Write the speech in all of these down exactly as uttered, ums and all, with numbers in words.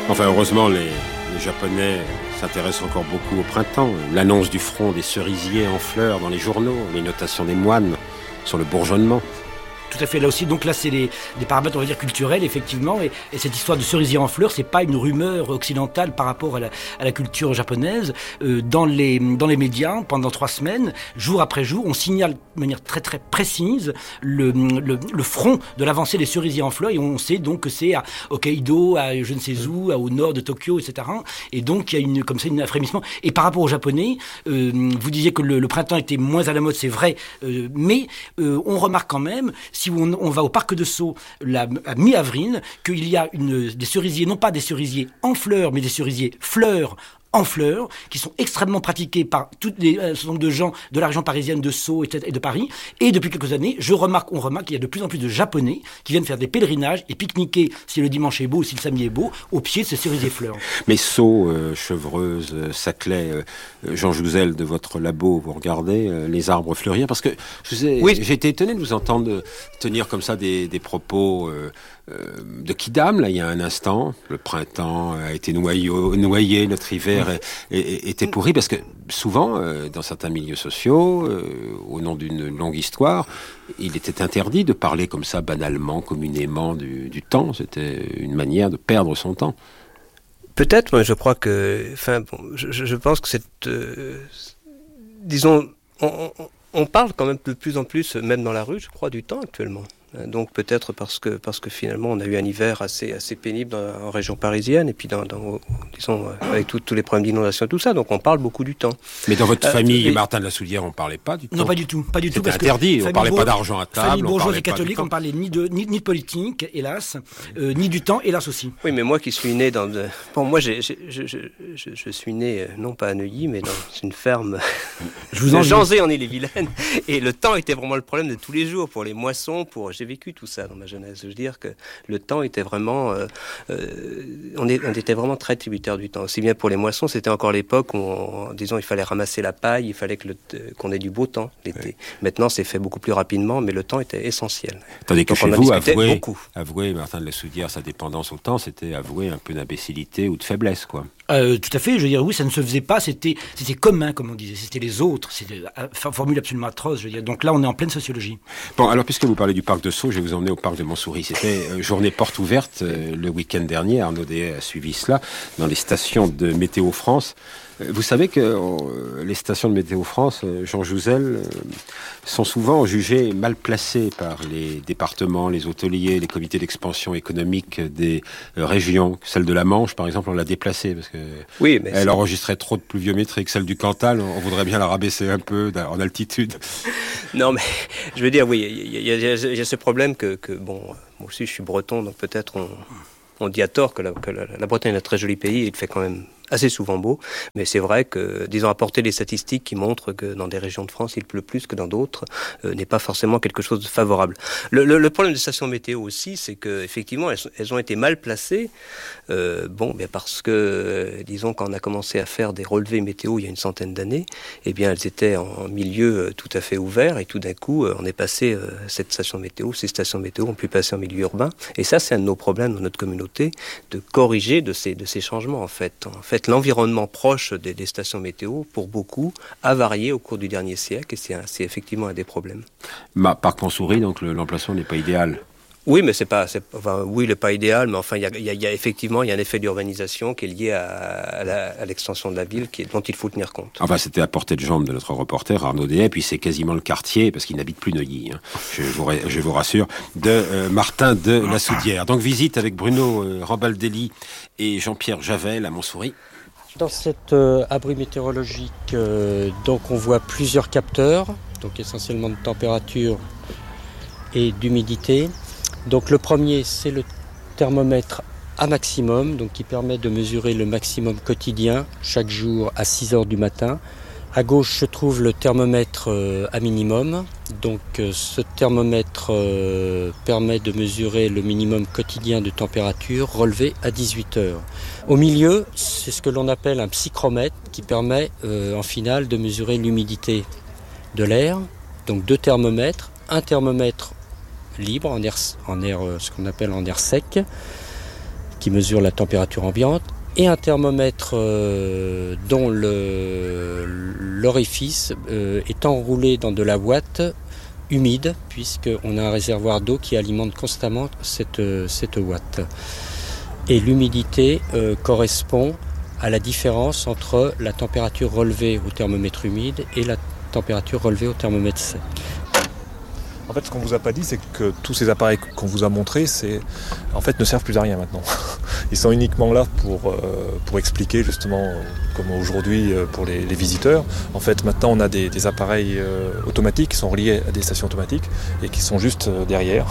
Enfin, heureusement, les, les Japonais s'intéressent encore beaucoup au printemps. L'annonce du front des cerisiers en fleurs dans les journaux, les notations des moines sur le bourgeonnement. Tout à fait, là aussi, donc là c'est les, des paramètres, on va dire, culturels, effectivement, et, et cette histoire de cerisier en fleurs, c'est pas une rumeur occidentale par rapport à la, à la culture japonaise. Euh, dans, les, dans les médias, pendant trois semaines, jour après jour, on signale de manière très très précise le, le, le front de l'avancée des cerisiers en fleurs, et on sait donc que c'est à Hokkaido, à je ne sais où, à, au nord de Tokyo, et cetera. Et donc il y a une, comme ça, un frémissement. Et par rapport aux Japonais, euh, vous disiez que le, le printemps était moins à la mode, c'est vrai, euh, mais euh, on remarque quand même, si on, on va au parc de Sceaux la, à mi-avril, qu'il y a une, des cerisiers, non pas des cerisiers en fleurs, mais des cerisiers fleurs en fleurs, qui sont extrêmement pratiqués par tout les, un certain nombre de gens de la région parisienne, de Sceaux et de Paris. Et depuis quelques années, je remarque, on remarque qu'il y a de plus en plus de Japonais qui viennent faire des pèlerinages et pique-niquer, si le dimanche est beau ou si le samedi est beau, au pied de ces cerisiers fleurs. Mais Sceaux, euh, Chevreuse, euh, Saclay, euh, Jean Jouzel de votre labo, vous regardez euh, les arbres fleurir, parce que je sais, oui. j'ai été étonné de vous entendre tenir comme ça des, des propos euh, euh, de Quidam, là, il y a un instant. Le printemps a été noyé, noyé notre hiver et, et, était pourri, parce que souvent, euh, dans certains milieux sociaux, euh, au nom d'une longue histoire, il était interdit de parler comme ça, banalement, communément, du, du temps. C'était une manière de perdre son temps. Peut-être, mais je crois que... Enfin, bon, je, je pense que cette... Euh, disons, on, on, on parle quand même de plus en plus, même dans la rue, je crois, du temps actuellement. Donc peut-être parce que, parce que finalement on a eu un hiver assez, assez pénible dans, en région parisienne et puis dans, dans, disons, avec tout, tous les problèmes d'inondation et tout ça, donc on parle beaucoup du temps. Mais dans votre euh, famille, et... Martin de la Soudière, on ne parlait pas du temps? Non, pas du tout, pas du tout. C'était interdit, on ne parlait pas d'argent à table. Famille bourgeoise et catholique, on ne parlait ni de, ni, ni de politique, hélas, euh, ni du temps, hélas aussi. Oui, mais moi qui suis né dans... De... Bon, moi j'ai, j'ai, je, je, je, je suis né, non pas à Neuilly, mais dans une ferme je vous en Janzé en Ille-et-Vilaine, et le temps était vraiment le problème de tous les jours, pour les moissons, pour... J'ai vécu tout ça dans ma jeunesse. Je veux dire que le temps était vraiment... Euh, euh, on, est, on était vraiment très tributaire du temps. Aussi bien pour les moissons, c'était encore l'époque où, on, disons, il fallait ramasser la paille, il fallait que le, qu'on ait du beau temps l'été. Oui. Maintenant, c'est fait beaucoup plus rapidement, mais le temps était essentiel. Tandis que chez vous, avouer, avouer, Martin de la Soudière, sa dépendance au temps, c'était avouer un peu d'imbécilité ou de faiblesse, quoi. Euh, tout à fait, je veux dire, oui, ça ne se faisait pas, c'était, c'était commun, comme on disait, c'était les autres, c'était une formule absolument atroce, je veux dire. Donc là, on est en pleine sociologie. Bon, alors, puisque vous parlez du parc de Sceaux, je vais vous emmener au parc de Montsouris. C'était euh, journée porte ouverte euh, le week-end dernier, Arnaud Dehaye a suivi cela, dans les stations de Météo France. Vous savez que euh, les stations de Météo France, euh, Jean Jouzel, euh, sont souvent jugées mal placées par les départements, les hôteliers, les comités d'expansion économique des euh, régions. Celle de la Manche, par exemple, on l'a déplacée parce que oui, mais elle enregistrait trop de pluviométrie. Celle du Cantal, on voudrait bien la rabaisser un peu en altitude. Non, mais je veux dire, oui, il y, y, y a ce problème que, que, bon, moi aussi je suis breton, donc peut-être on, on dit à tort que la, que la, la Bretagne est un très joli pays, il fait quand même assez souvent beau, mais c'est vrai que, disons, apporter des statistiques qui montrent que dans des régions de France, il pleut plus que dans d'autres, euh, n'est pas forcément quelque chose de favorable. Le, le, le problème des stations météo aussi, c'est qu'effectivement, elles, elles ont été mal placées, euh, bon, bien parce que, euh, disons, quand on a commencé à faire des relevés météo il y a une centaine d'années, eh bien, elles étaient en milieu tout à fait ouvert, et tout d'un coup, on est passé, euh, cette station météo, ces stations météo ont pu passer en milieu urbain, et ça, c'est un de nos problèmes dans notre communauté, de corriger de ces, de ces changements, en fait. En fait, l'environnement proche des, des stations météo, pour beaucoup, a varié au cours du dernier siècle, et c'est, un, c'est effectivement un des problèmes. Ma, parc Montsouris, donc le, l'emplacement n'est pas idéal. Oui, mais c'est pas, c'est, enfin, oui, il n'est pas idéal, mais enfin, il y a, y a, y a effectivement, il y a un effet d'urbanisation qui est lié à, à, la, à l'extension de la ville, qui est, dont il faut tenir compte. Enfin, c'était à portée de jambe de notre reporter Arnaud Dehaye, puis c'est quasiment le quartier, parce qu'il n'habite plus Neuilly, hein, je, vous, je vous rassure, de euh, Martin de la Soudière. Donc visite avec Bruno euh, Rambaldelli et Jean-Pierre Javel à Montsouris. Dans cet euh, abri météorologique, euh, donc on voit plusieurs capteurs, donc essentiellement de température et d'humidité. Donc le premier, c'est le thermomètre à maximum, donc qui permet de mesurer le maximum quotidien chaque jour à six heures du matin. À gauche se trouve le thermomètre euh, à minimum. Donc euh, ce thermomètre euh, permet de mesurer le minimum quotidien de température relevé à dix-huit heures. Au milieu, c'est ce que l'on appelle un psychromètre qui permet euh, en finale de mesurer l'humidité de l'air. Donc deux thermomètres, un thermomètre libre en air, en air, ce qu'on appelle en air sec, qui mesure la température ambiante, et un thermomètre euh, dont le, l'orifice euh, est enroulé dans de la ouate humide, puisqu'on a un réservoir d'eau qui alimente constamment cette, cette ouate. Et l'humidité euh, correspond à la différence entre la température relevée au thermomètre humide et la température relevée au thermomètre sec. En fait, ce qu'on vous a pas dit, c'est que tous ces appareils qu'on vous a montrés, c'est, en fait, ne servent plus à rien maintenant. Ils sont uniquement là pour, euh, pour expliquer, justement, comme aujourd'hui pour les, les visiteurs. En fait, maintenant, on a des, des appareils euh, automatiques qui sont reliés à des stations automatiques et qui sont juste euh, derrière.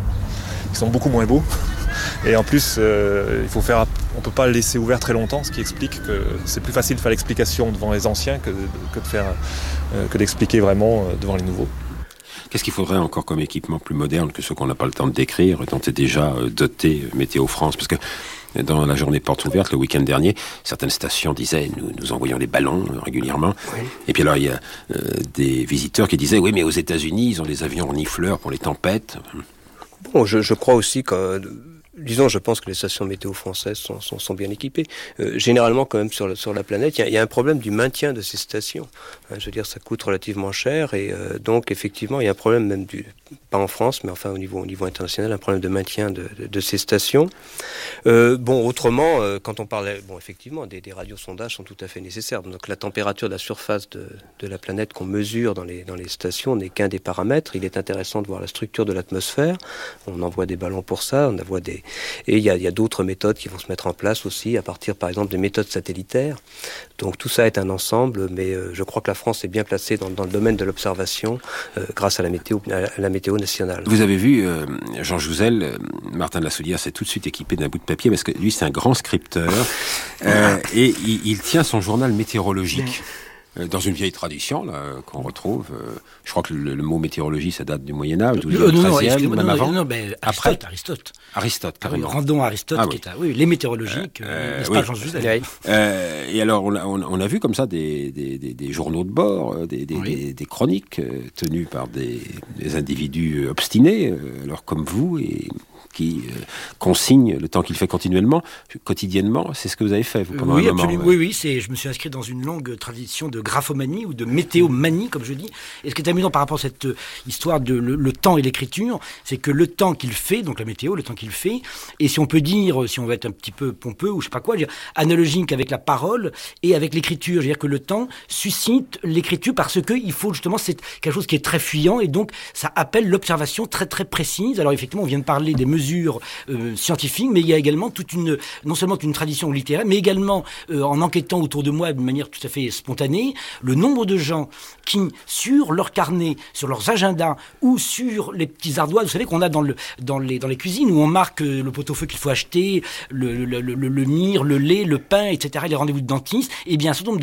Ils sont beaucoup moins beaux. Et en plus, euh, il faut faire, on ne peut pas le laisser ouvert très longtemps, ce qui explique que c'est plus facile de faire l'explication devant les anciens que, que, de faire, euh, que d'expliquer vraiment devant les nouveaux. Qu'est-ce qu'il faudrait encore comme équipement plus moderne que ceux qu'on n'a pas le temps de décrire, dont est déjà doté Météo France? Parce que dans la journée porte ouverte, le week-end dernier, certaines stations disaient nous, nous envoyons des ballons euh, régulièrement. Oui. Et puis alors, il y a euh, des visiteurs qui disaient oui, mais aux États-Unis, ils ont des avions renifleurs pour les tempêtes. Bon, je, je crois aussi que... Disons, je pense que les stations météo françaises sont, sont, sont bien équipées. Euh, généralement, quand même, sur, le, sur la planète, il y, y a un problème du maintien de ces stations. Hein, je veux dire, ça coûte relativement cher et euh, donc, effectivement, il y a un problème même du... pas en France, mais enfin au niveau, au niveau international, un problème de maintien de, de, de ces stations. Euh, bon, autrement, euh, quand on parlait... Bon, effectivement, des, des radiosondages sont tout à fait nécessaires. Donc, la température de la surface de, de la planète qu'on mesure dans les, dans les stations n'est qu'un des paramètres. Il est intéressant de voir la structure de l'atmosphère. On envoie des ballons pour ça, on envoie des... Et il y a, y a d'autres méthodes qui vont se mettre en place aussi, à partir par exemple des méthodes satellitaires. Donc tout ça est un ensemble, mais euh, je crois que la France est bien placée dans, dans le domaine de l'observation euh, grâce à la météo, à la météo nationale. Vous avez vu, euh, Jean Jouzel, euh, Martin de la Soulière s'est tout de suite équipé d'un bout de papier, parce que lui c'est un grand scripteur, euh, et il, il tient son journal météorologique. Dans une vieille tradition là, qu'on retrouve, euh, je crois que le, le mot météorologie, ça date du Moyen-Âge, du euh, treizième, même non, avant. Non, non, ben, Aristote, Après, Aristote. Aristote, carrément. Oui, rendons à Aristote, ah, qui oui. est à, oui, les météorologiques, euh, euh, n'est-ce oui. pas, Jean Jouzel? euh, Et alors, on a, on, on a vu comme ça des, des, des, des journaux de bord, des, des, oui. des, des chroniques euh, tenues par des, des individus obstinés, euh, alors comme vous, et qui euh, consigne le temps qu'il fait continuellement, quotidiennement. C'est ce que vous avez fait vous, pendant oui, un moment. Absolument, ouais. Oui, oui, c'est, je me suis inscrit dans une longue tradition de graphomanie ou de météomanie, comme je dis. Et ce qui est amusant par rapport à cette euh, histoire de le, le temps et l'écriture, c'est que le temps qu'il fait, donc la météo, le temps qu'il fait, et si on peut dire, si on veut être un petit peu pompeux ou je sais pas quoi, dire, analogique avec la parole et avec l'écriture. Je veux dire que le temps suscite l'écriture parce que il faut justement, c'est quelque chose qui est très fuyant et donc ça appelle l'observation très très précise. Alors effectivement, on vient de parler des mesures Euh, scientifiques, mais il y a également toute une, non seulement une tradition littéraire, mais également euh, en enquêtant autour de moi de manière tout à fait spontanée, le nombre de gens qui, sur leur carnet, sur leurs agendas ou sur les petits ardoises, vous savez qu'on a dans, le, dans, les, dans les cuisines où on marque euh, le pot-au-feu qu'il faut acheter, le, le, le, le, le mire, le lait, le pain, et cetera, les rendez-vous de dentiste, et bien un certain nombre